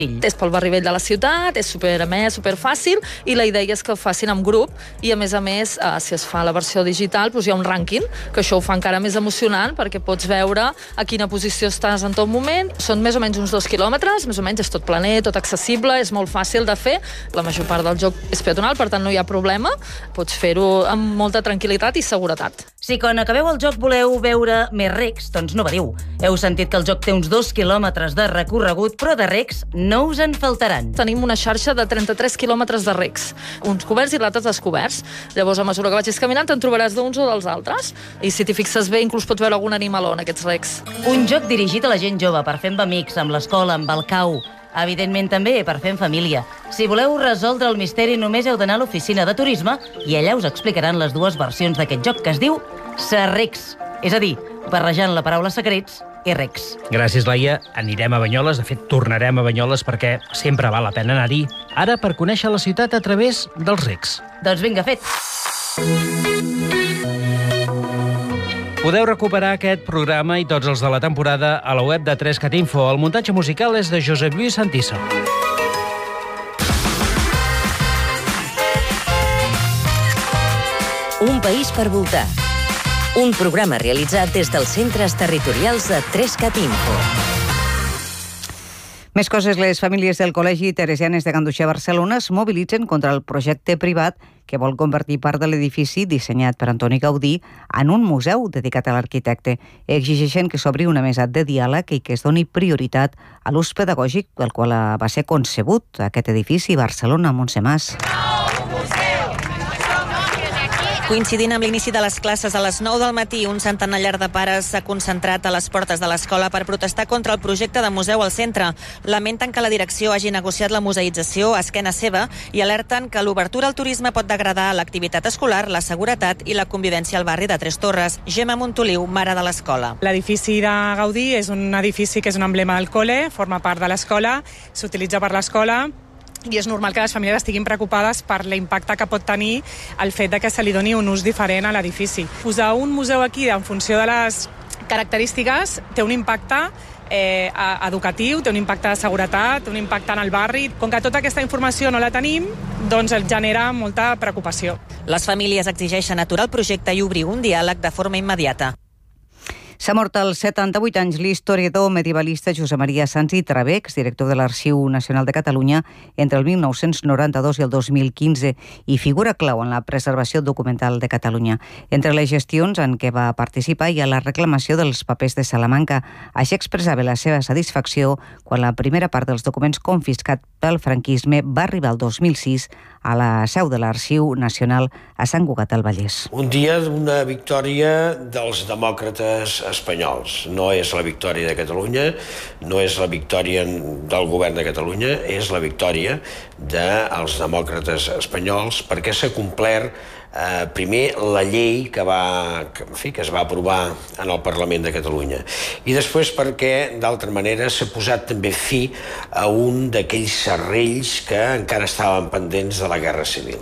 És pel barri vell de la ciutat, és superamè, superfàcil, i la idea és que ho facin en grup, i a més, si es fa la versió digital, doncs hi ha un rànquing, que això ho fa encara més emocionant, perquè pots veure a quina posició estàs en tot moment. Són més o menys uns 2 quilòmetres, més o menys és tot planer, tot accessible, és molt fàcil de fer. La major part del joc és peatonal, per tant no hi ha problema. Pots fer-ho amb molta tranquil·litat i seguretat. Si quan acabeu el joc voleu veure més recs, doncs no patiu. Heu sentit que el joc té uns 2 quilòmetres de recorregut, però de recs no us en faltaran. Tenim una xarxa de 33 quilòmetres de recs, uns coberts i l'altres descoberts. Llavors, a mesura que vagis caminant, te'n trobaràs d'uns o dels altres. I si t'hi fixes bé, inclús pots veure algun animaló en aquests recs. Un joc dirigit a la gent jove, per fer amb amics, amb l'escola, amb el cau. Evidentment també per fer en família. Si voleu resoldre el misteri, només heu d'anar a l'oficina de turisme i allà us explicaran les dues versions d'aquest joc que es diu Serrecs. És a dir, barrejant la paraula secrets i recs. Gràcies, Laia. Anirem a Banyoles. De fet, tornarem a Banyoles perquè sempre val la pena anar-hi. Ara per conèixer la ciutat a través dels recs. Doncs vinga, fet. Podeu recuperar aquest programa i tots els de la temporada a la web de 3cat Info. El muntatge musical és de Josep Lluís Santiso. Un país per voltar. Un programa realitzat des dels centres territorials de 3cat Info. Més coses, les famílies del Col·legi Teresianes de Ganduxer Barcelona es mobilitzen contra el projecte privat que vol convertir part de l'edifici dissenyat per Antoni Gaudí en un museu dedicat a l'arquitecte. Exigeixen que s'obri una mesa de diàleg i que es doni prioritat a l'ús pedagògic pel qual va ser concebut aquest edifici. Barcelona, Montse Mas. Coincidint amb l'inici de les classes a les 9 del matí, un centenar de pares s'ha concentrat a les portes de l'escola per protestar contra el projecte de museu al centre. Lamenten que la direcció hagi negociat la museïtzació a esquena seva i alerten que l'obertura al turisme pot degradar l'activitat escolar, la seguretat i la convivència al barri de Tres Torres. Gemma Montoliu, mare de l'escola. L'edifici de Gaudí és un edifici que és un emblema del col·le, forma part de l'escola, s'utilitza per l'escola, i és normal que les famílies estiguin preocupades per l'impacte que pot tenir el fet de que se li doni un ús diferent a l'edifici. Posar un museu aquí en funció de les característiques té un impacte educatiu, té un impacte de seguretat, té un impacte en el barri. Com que tota aquesta informació no la tenim, doncs el genera molta preocupació. Les famílies exigeixen aturar el projecte i obrir un diàleg de forma immediata. S'ha mort als 78 anys l'historiador medievalista Josep Maria Sans i Trabex, director de l'Arxiu Nacional de Catalunya entre el 1992 i el 2015 i figura clau en la preservació documental de Catalunya. Entre les gestions en què va participar hi ha la reclamació dels papers de Salamanca. Així expressava la seva satisfacció quan la primera part dels documents confiscats pel franquisme va arribar el 2006 a la seu de l'Arxiu Nacional a Sant Cugat del Vallès. Un dia d'una victòria dels demòcrates espanyols. No és la victòria de Catalunya, no és la victòria del govern de Catalunya, és la victòria dels demòcrates espanyols perquè s'ha complert primer la llei que es va aprovar en el Parlament de Catalunya i després perquè, d'altra manera, s'ha posat també fi a un d'aquells serrells que encara estaven pendents de la Guerra Civil.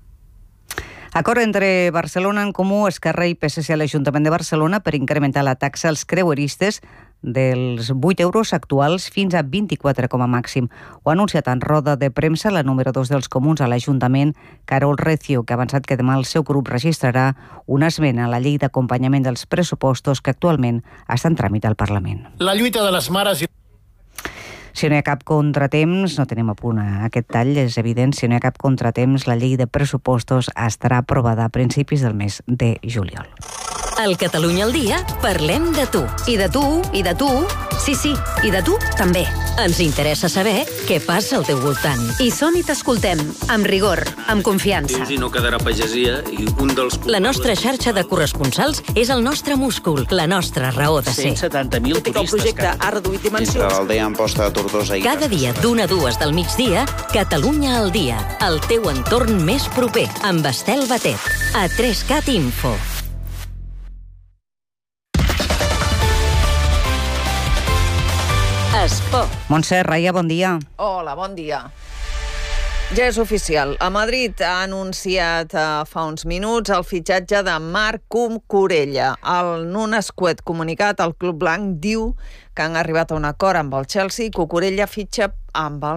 Acord entre Barcelona en Comú, Esquerra i PSC a l'Ajuntament de Barcelona per incrementar la taxa als creueristes dels 8 euros actuals fins a 24 com a màxim. Ho ha anunciat en roda de premsa la número 2 dels Comuns a l'Ajuntament, Carol Recio, que ha avançat que demà el seu grup registrarà una esmena a la llei d'acompanyament dels pressupostos que actualment està en tràmit al Parlament. La lluita de les mares... Si no hi ha cap contratemps, no tenim a punt aquest tall, és evident, si no hi ha cap contratemps, la llei de pressupostos estarà aprovada a principis del mes de juliol. Al Catalunya al dia parlem de tu. I de tu, i de tu, sí, i de tu també. Ens interessa saber què passa al teu voltant. I som i t'escoltem, amb rigor, amb confiança. I no quedarà pagesia i un dels... La nostra xarxa de corresponsals és el nostre múscul, la nostra raó de ser. 170.000 turistes. El projecte ha reduït dimensions. Dintre l'aldea Amposta de Tortosa i... Cada dia d'1 a 2 del migdia, Catalunya al dia, el teu entorn més proper, amb Estel Batet, a 3cat Info. Montse, Raia, bon dia. Hola, bon dia. Ja és oficial. A Madrid ha anunciat fa uns minuts el fitxatge de Marc Cucurella. En un escuet comunicat, el Club Blanc diu que han arribat a un acord amb el Chelsea i Cucurella fitxa amb el